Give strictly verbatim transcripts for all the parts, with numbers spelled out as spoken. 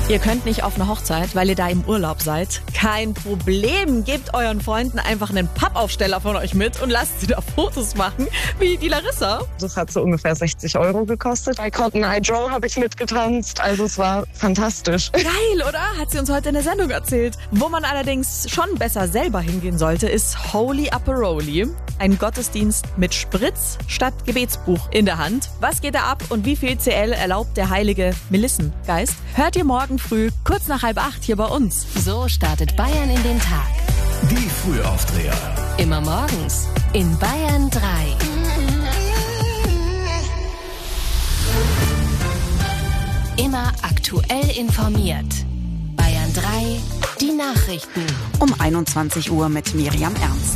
Ihr könnt nicht auf eine Hochzeit, weil ihr da im Urlaub seid. Kein Problem. Gebt euren Freunden einfach einen Pappaufsteller von euch mit und lasst sie da Fotos machen, wie die Larissa. Das hat so ungefähr sechzig Euro gekostet. Bei Cotton Eye Joe habe ich mitgetanzt. Also es war fantastisch. Geil, oder? Hat sie uns heute in der Sendung erzählt. Wo man allerdings schon besser selber hingehen sollte, ist Holy Aperoli. Ein Gottesdienst mit Spritz statt Gebetsbuch in der Hand. Was geht da ab und wie viel C L erlaubt der heilige Melissengeist? Hört ihr morgen früh, kurz nach halb acht hier bei uns. So startet Bayern in den Tag. Die Frühaufdreher. Immer morgens in Bayern drei. Immer aktuell informiert. Bayern drei, die Nachrichten. Um einundzwanzig Uhr mit Miriam Ernst.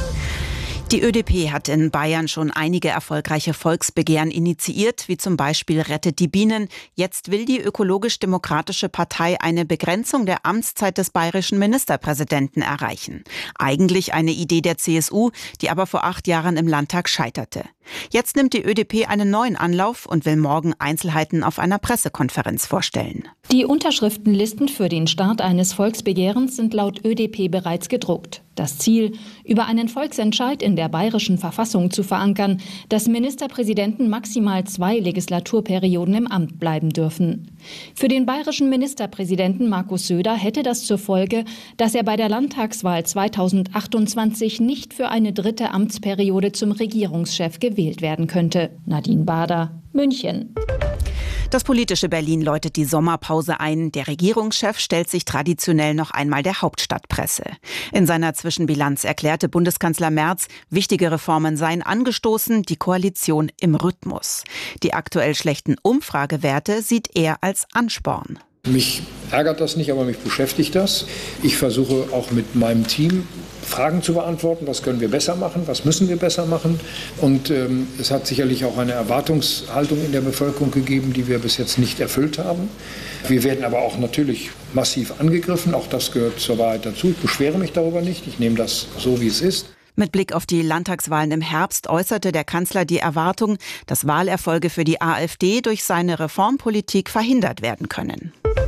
Die Ö D P hat in Bayern schon einige erfolgreiche Volksbegehren initiiert, wie zum Beispiel Rettet die Bienen. Jetzt will die ökologisch-demokratische Partei eine Begrenzung der Amtszeit des bayerischen Ministerpräsidenten erreichen. Eigentlich eine Idee der C S U, die aber vor acht Jahren im Landtag scheiterte. Jetzt nimmt die Ö D P einen neuen Anlauf und will morgen Einzelheiten auf einer Pressekonferenz vorstellen. Die Unterschriftenlisten für den Start eines Volksbegehrens sind laut Ö D P bereits gedruckt. Das Ziel, über einen Volksentscheid in der bayerischen Verfassung zu verankern, dass Ministerpräsidenten maximal zwei Legislaturperioden im Amt bleiben dürfen. Für den bayerischen Ministerpräsidenten Markus Söder hätte das zur Folge, dass er bei der Landtagswahl zweitausendachtundzwanzig nicht für eine dritte Amtsperiode zum Regierungschef gewählt werden könnte. Nadine Bader, München. Das politische Berlin läutet die Sommerpause ein. Der Regierungschef stellt sich traditionell noch einmal der Hauptstadtpresse. In seiner Zwischenbilanz erklärte Bundeskanzler Merz, wichtige Reformen seien angestoßen, die Koalition im Rhythmus. Die aktuell schlechten Umfragewerte sieht er als Ansporn. Mich ärgert das nicht, aber mich beschäftigt das. Ich versuche auch mit meinem Team Fragen zu beantworten, was können wir besser machen, was müssen wir besser machen. Und ähm, es hat sicherlich auch eine Erwartungshaltung in der Bevölkerung gegeben, die wir bis jetzt nicht erfüllt haben. Wir werden aber auch natürlich massiv angegriffen, auch das gehört zur Wahrheit dazu. Ich beschwere mich darüber nicht, ich nehme das so, wie es ist. Mit Blick auf die Landtagswahlen im Herbst äußerte der Kanzler die Erwartung, dass Wahlerfolge für die AfD durch seine Reformpolitik verhindert werden können.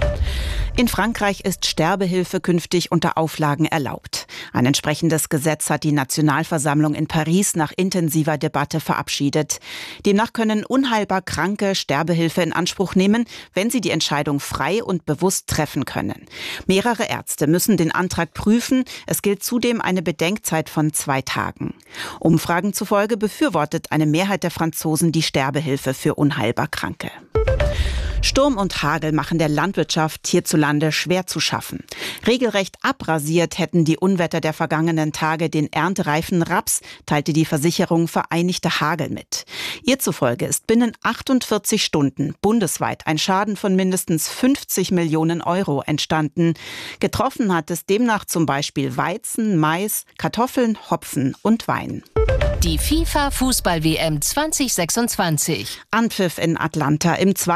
In Frankreich ist Sterbehilfe künftig unter Auflagen erlaubt. Ein entsprechendes Gesetz hat die Nationalversammlung in Paris nach intensiver Debatte verabschiedet. Demnach können unheilbar Kranke Sterbehilfe in Anspruch nehmen, wenn sie die Entscheidung frei und bewusst treffen können. Mehrere Ärzte müssen den Antrag prüfen. Es gilt zudem eine Bedenkzeit von zwei Tagen. Umfragen zufolge befürwortet eine Mehrheit der Franzosen die Sterbehilfe für unheilbar Kranke. Sturm und Hagel machen der Landwirtschaft hierzulande schwer zu schaffen. Regelrecht abrasiert hätten die Unwetter der vergangenen Tage den erntereifen Raps, teilte die Versicherung Vereinigte Hagel mit. Ihr zufolge ist binnen achtundvierzig Stunden bundesweit ein Schaden von mindestens fünfzig Millionen Euro entstanden. Getroffen hat es demnach zum Beispiel Weizen, Mais, Kartoffeln, Hopfen und Wein. Die FIFA-Fußball-W M zwanzig sechsundzwanzig. Anpfiff in Atlanta im zweiten